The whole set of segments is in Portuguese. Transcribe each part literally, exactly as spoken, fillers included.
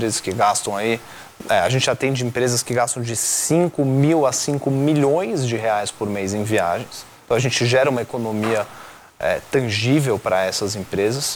empresas que gastam aí, é, a gente atende empresas que gastam de cinco mil a cinco milhões de reais por mês em viagens. Então a gente gera uma economia é, tangível para essas empresas.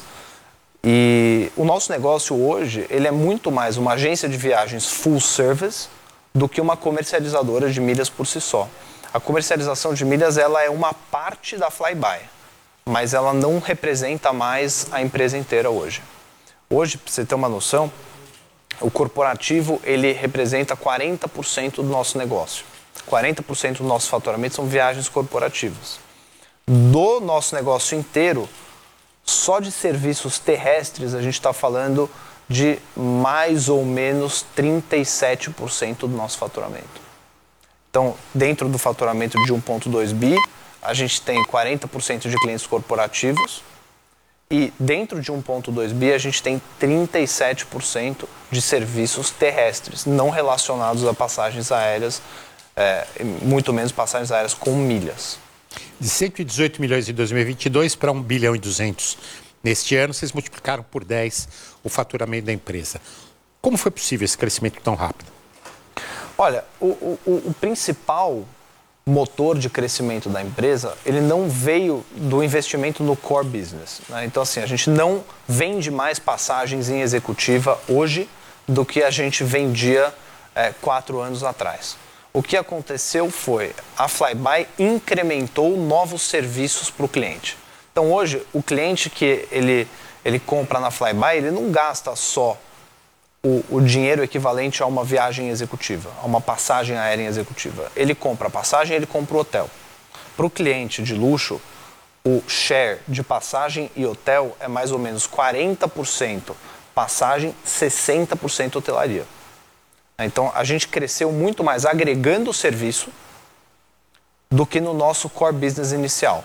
E o nosso negócio hoje, ele é muito mais uma agência de viagens full service do que uma comercializadora de milhas por si só. A comercialização de milhas, ela é uma parte da Flybuy, mas ela não representa mais a empresa inteira hoje. Hoje, para você ter uma noção, o corporativo, ele representa quarenta por cento do nosso negócio. quarenta por cento do nosso faturamento são viagens corporativas. Do nosso negócio inteiro, só de serviços terrestres, a gente está falando de mais ou menos trinta e sete por cento do nosso faturamento. Então, dentro do faturamento de um vírgula dois bi, a gente tem quarenta por cento de clientes corporativos e dentro de um vírgula dois bi a gente tem trinta e sete por cento de serviços terrestres, não relacionados a passagens aéreas, é, muito menos passagens aéreas com milhas. De cento e dezoito milhões em dois mil e vinte e dois para um bilhão e duzentos neste ano, vocês multiplicaram por dez o faturamento da empresa. Como foi possível esse crescimento tão rápido? Olha, o, o, o principal motor de crescimento da empresa, ele não veio do investimento no core business, né? Então, assim, a gente não vende mais passagens em executiva hoje do que a gente vendia é, quatro anos atrás. O que aconteceu foi, a Flybuy incrementou novos serviços para o cliente. Então, hoje, o cliente que ele, ele compra na Flybuy, ele não gasta só o, o dinheiro equivalente a uma viagem executiva, a uma passagem aérea executiva. Ele compra a passagem, ele compra o hotel. Para o cliente de luxo, o share de passagem e hotel é mais ou menos quarenta por cento passagem, sessenta por cento hotelaria. Então, a gente cresceu muito mais agregando o serviço do que no nosso core business inicial.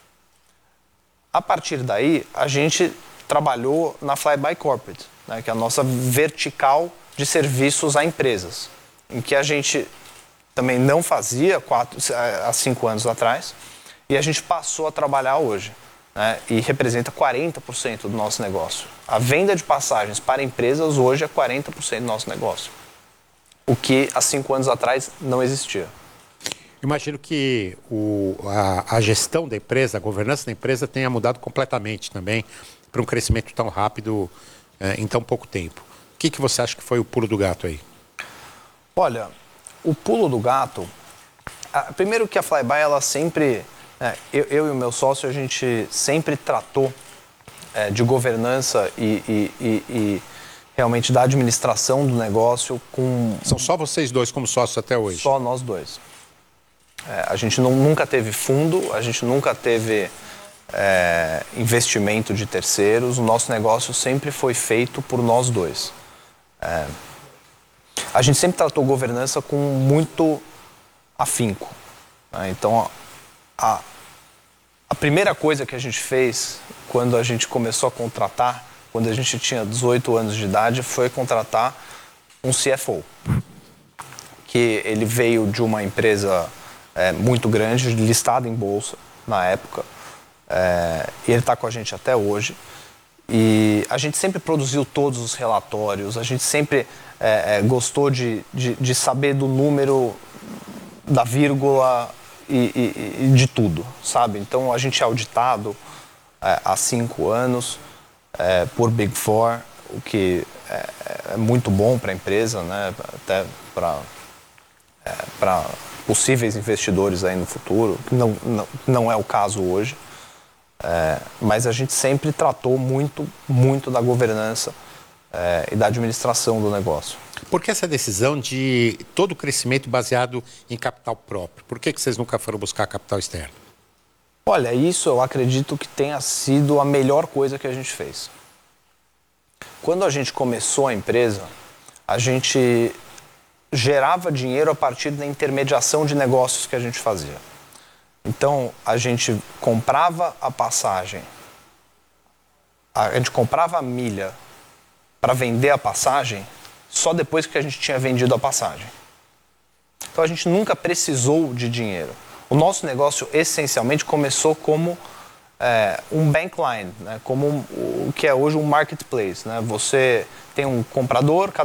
A partir daí, a gente trabalhou na Flybuy Corporate, né, que é a nossa vertical de serviços a empresas, em que a gente também não fazia quatro, há cinco anos atrás, e a gente passou a trabalhar hoje, né, e representa quarenta por cento do nosso negócio. A venda de passagens para empresas hoje é quarenta por cento do nosso negócio, o que há cinco anos atrás não existia. Imagino que o, a, a gestão da empresa, a governança da empresa tenha mudado completamente também para um crescimento tão rápido é, em tão pouco tempo. O que, que você acha que foi o pulo do gato aí? Olha, o pulo do gato... A, primeiro que a Flybuy, ela sempre... É, eu, eu e o meu sócio, a gente sempre tratou é, de governança e, e, e, e realmente da administração do negócio com... São só vocês dois como sócios até hoje? Só nós dois. É, a gente não, nunca teve fundo, a gente nunca teve é, investimento de terceiros. O nosso negócio sempre foi feito por nós dois. É, a gente sempre tratou governança com muito afinco, né? Então, a, a primeira coisa que a gente fez quando a gente começou a contratar, quando a gente tinha dezoito anos de idade, foi contratar um C F O. Que ele veio de uma empresa... É, muito grande, listado em bolsa na época, é, e ele está com a gente até hoje. E a gente sempre produziu todos os relatórios, a gente sempre é, é, gostou de, de, de saber do número, da vírgula e, e, e de tudo, sabe? Então a gente é auditado é, há cinco anos é, por Big Four, o que é, é muito bom para a empresa, né? Até para é, para possíveis investidores aí no futuro, que não, não, não é o caso hoje, é, mas a gente sempre tratou muito, muito da governança é, e da administração do negócio. Por que essa decisão de todo o crescimento baseado em capital próprio? Por que que vocês nunca foram buscar capital externo? Olha, isso eu acredito que tenha sido a melhor coisa que a gente fez. Quando a gente começou a empresa, a gente gerava dinheiro a partir da intermediação de negócios que a gente fazia. Então, a gente comprava a passagem, a gente comprava a milha para vender a passagem só depois que a gente tinha vendido a passagem. Então, a gente nunca precisou de dinheiro. O nosso negócio, essencialmente, começou como é, um bankline, né? Como um, o que é hoje um marketplace, né? Você tem um comprador,